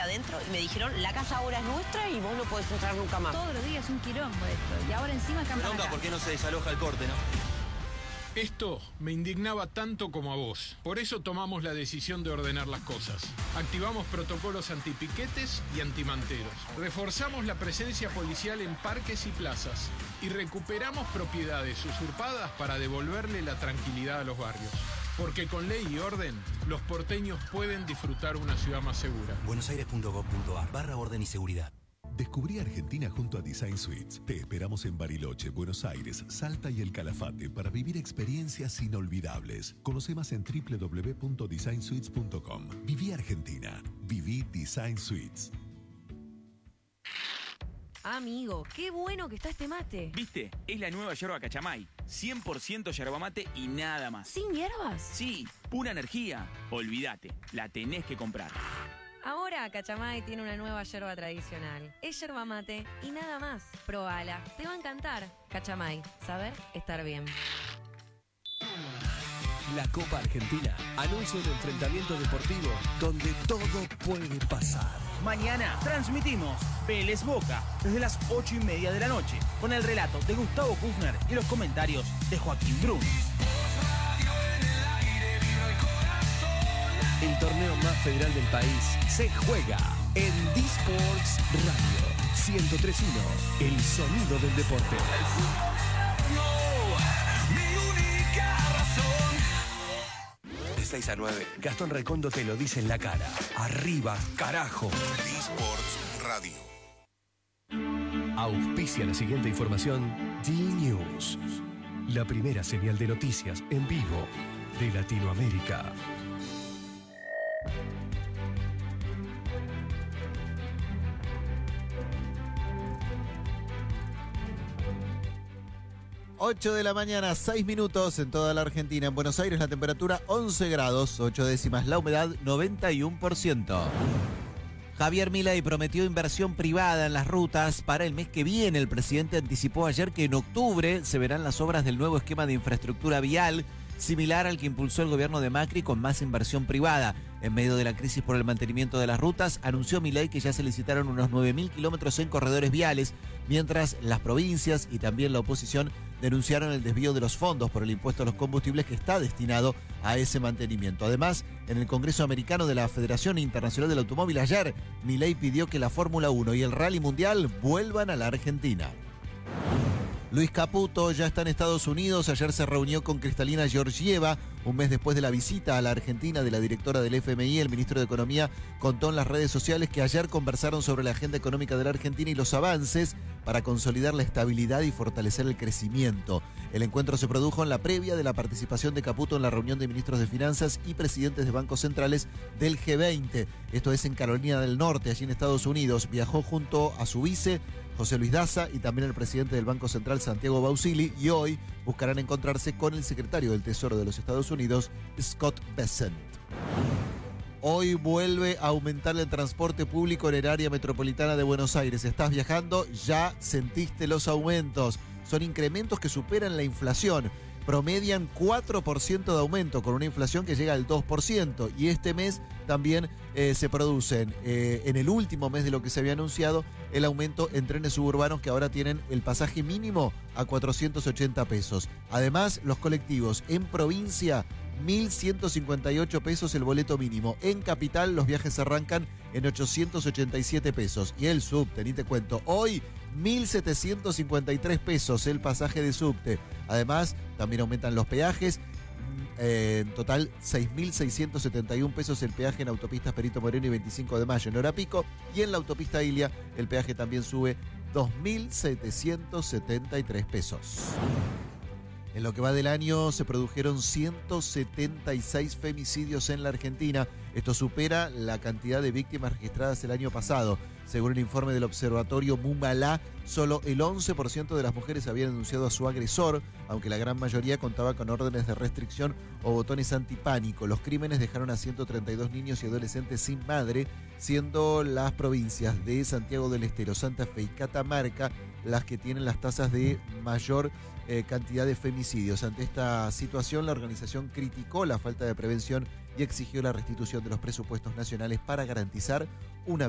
adentro y me dijeron, la casa ahora es nuestra y vos no podés entrar nunca más. Todos los días es un quilombo esto. Y ahora encima acampan Pregunta acá. por qué no se desaloja el corte, ¿no? Esto me indignaba tanto como a vos. Por eso tomamos la decisión de ordenar las cosas. Activamos protocolos antipiquetes y antimanteros. Reforzamos la presencia policial en parques y plazas. Y recuperamos propiedades usurpadas para devolverle la tranquilidad a los barrios. Porque con ley y orden, los porteños pueden disfrutar una ciudad más segura. buenosaires.gov.ar/orden y seguridad. Descubrí Argentina junto a Design Suites. Te esperamos en Bariloche, Buenos Aires, Salta y El Calafate para vivir experiencias inolvidables. Conoce más en www.designsuites.com. Viví Argentina. Viví Design Suites. Amigo, qué bueno que está este mate. ¿Viste? Es la nueva yerba Cachamay. 100% yerba mate y nada más. ¿Sin hierbas? Sí, pura energía. Olvídate, la tenés que comprar. Ahora Cachamay tiene una nueva yerba tradicional. Es yerba mate y nada más. Probala, te va a encantar. Cachamay, saber estar bien. La Copa Argentina anuncia un enfrentamiento deportivo donde todo puede pasar. Mañana transmitimos Vélez Boca desde las 8:30 de la noche con el relato de Gustavo Kufner y los comentarios de Joaquín Brun. El torneo más federal del país se juega en D-Sports Radio 103.1, el sonido del deporte. De 6 a 9, Gastón Recondo te lo dice en la cara. Arriba, carajo. D-Sports Radio. Auspicia la siguiente información D-News, la primera señal de noticias en vivo de Latinoamérica. Ocho de la mañana, 6 minutos en toda la Argentina. En Buenos Aires la temperatura 11 grados, 8 décimas, la humedad 91%. Javier Milei prometió inversión privada en las rutas para el mes que viene. El presidente anticipó ayer que en octubre se verán las obras del nuevo esquema de infraestructura vial, similar al que impulsó el gobierno de Macri con más inversión privada. En medio de la crisis por el mantenimiento de las rutas, anunció Milei que ya se licitaron unos 9.000 kilómetros en corredores viales, mientras las provincias y también la oposición denunciaron el desvío de los fondos por el impuesto a los combustibles que está destinado a ese mantenimiento. Además, en el Congreso Americano de la Federación Internacional del Automóvil ayer, Milei pidió que la Fórmula 1 y el Rally Mundial vuelvan a la Argentina. Luis Caputo ya está en Estados Unidos. Ayer se reunió con Cristalina Georgieva, un mes después de la visita a la Argentina de la directora del FMI. El ministro de Economía contó en las redes sociales que ayer conversaron sobre la agenda económica de la Argentina y los avances para consolidar la estabilidad y fortalecer el crecimiento. El encuentro se produjo en la previa de la participación de Caputo en la reunión de ministros de Finanzas y presidentes de bancos centrales del G20. Esto es en Carolina del Norte, allí en Estados Unidos. Viajó junto a su vice, José Luis Daza, y también el presidente del Banco Central, Santiago Bausili, y hoy buscarán encontrarse con el secretario del Tesoro de los Estados Unidos, Scott Bessent. Hoy vuelve a aumentar el transporte público en el área metropolitana de Buenos Aires. ¿Estás viajando? Ya sentiste los aumentos. Son incrementos que superan la inflación. Promedian 4% de aumento con una inflación que llega al 2%. Y este mes también se producen, en el último mes de lo que se había anunciado, el aumento en trenes suburbanos que ahora tienen el pasaje mínimo a 480 pesos. Además, los colectivos en provincia, 1.158 pesos el boleto mínimo. En capital los viajes arrancan en 887 pesos. Y el subte, ni te cuento, hoy 1.753 pesos el pasaje de subte. Además, también aumentan los peajes. En total, 6.671 pesos el peaje en autopistas Perito Moreno y 25 de Mayo en hora pico. Y en la autopista Ilia el peaje también sube 2.773 pesos. En lo que va del año se produjeron 176 femicidios en la Argentina. Esto supera la cantidad de víctimas registradas el año pasado. Según el informe del observatorio Mumalá, solo el 11% de las mujeres habían denunciado a su agresor, aunque la gran mayoría contaba con órdenes de restricción o botones antipánico. Los crímenes dejaron a 132 niños y adolescentes sin madre, siendo las provincias de Santiago del Estero, Santa Fe y Catamarca las que tienen las tasas de mayor cantidad de femicidios. Ante esta situación, la organización criticó la falta de prevención y exigió la restitución de los presupuestos nacionales para garantizar una